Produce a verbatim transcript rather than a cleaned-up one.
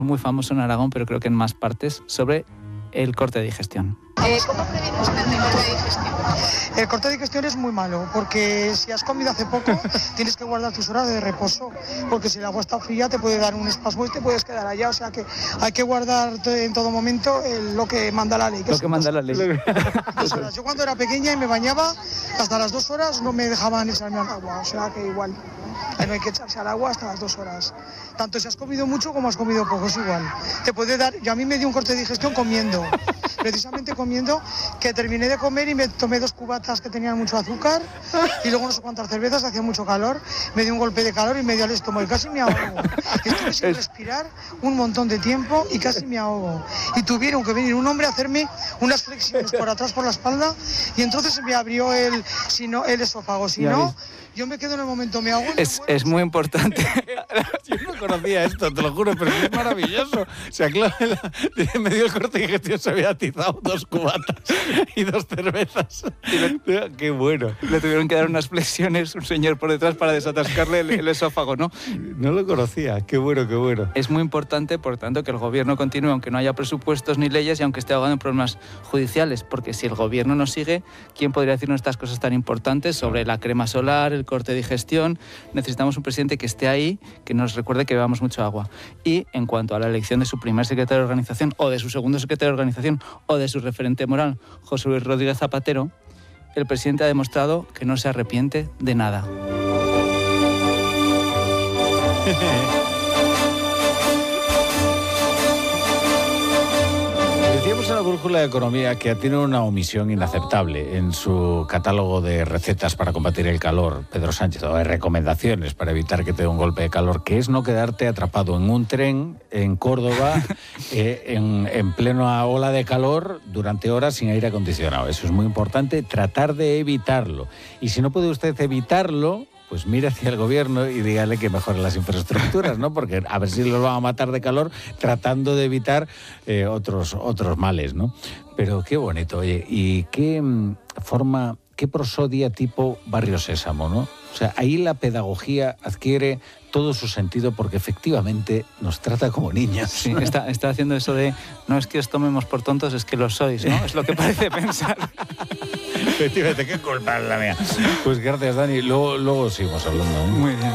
muy famoso en Aragón, pero creo que en más partes, sobre el corte de digestión. Eh, ¿Cómo previene usted el corte de digestión? El corte de digestión es muy malo, porque si has comido hace poco, tienes que guardar tus horas de reposo, porque si el agua está fría te puede dar un espasmo y te puedes quedar allá, o sea que hay que guardar en todo momento el, lo que manda la ley. Que lo que manda la ley. Dos horas. Yo cuando era pequeña y me bañaba, hasta las dos horas no me dejaban echarme al agua, o sea que igual, no hay que echarse al agua hasta las dos horas. Tanto si has comido mucho como has comido poco, es igual. Te puede dar, yo a mí me dio un corte de digestión comiendo, precisamente comiendo, que terminé de comer y me tomé dos cubatas que tenían mucho azúcar y luego no sé cuántas cervezas, hacía mucho calor, me dio un golpe de calor y me dio el estómago y casi me ahogo. Estuve sin respirar un montón de tiempo y casi me ahogo. Y tuvieron que venir un hombre a hacerme unas flexiones por atrás por la espalda y entonces me abrió el, si no, el esófago, si no, yo me quedo en el momento, me ahogo. Es, es muy importante. Yo no conocía esto, te lo juro, pero es maravilloso. O sea, claro, me dio el corte de digestión, se había atizado dos cubatas y dos cervezas. Qué bueno. Le tuvieron que dar unas flexiones un señor por detrás para desatascarle el, el esófago, ¿no? No lo conocía. Qué bueno, qué bueno. Es muy importante, por tanto, que el gobierno continúe, aunque no haya presupuestos ni leyes y aunque esté ahogado en problemas judiciales, porque si el gobierno no sigue, ¿quién podría decirnos estas cosas tan importantes sobre la crema solar, el corte de digestión? Necesitamos un presidente que esté ahí, que nos recuerde que bebamos mucho agua. Y en cuanto a la elección de su primer secretario de organización o de su segundo secretario de organización o de su referente moral, José Luis Rodríguez Zapatero, el presidente ha demostrado que no se arrepiente de nada. Decíamos en la Brújula de Economía que tiene una omisión inaceptable en su catálogo de recetas para combatir el calor, Pedro Sánchez, o de recomendaciones para evitar que te dé un golpe de calor, que es no quedarte atrapado en un tren en Córdoba eh, en, en plena ola de calor durante horas sin aire acondicionado. Eso es muy importante, tratar de evitarlo. Y si no puede usted evitarlo, pues mire hacia el gobierno y dígale que mejore las infraestructuras, ¿no? Porque a ver si los van a matar de calor tratando de evitar eh, otros, otros males, ¿no? Pero qué bonito, oye, y qué mm, forma, qué prosodia tipo Barrio Sésamo, ¿no? O sea, ahí la pedagogía adquiere todo su sentido porque efectivamente nos trata como niños. Sí, está, está haciendo eso de no es que os tomemos por tontos, es que lo sois, ¿no? Es lo que parece pensar. Efectivamente, qué culpa es la mía. Pues gracias, Dani. Luego, luego seguimos hablando, ¿eh? Muy bien.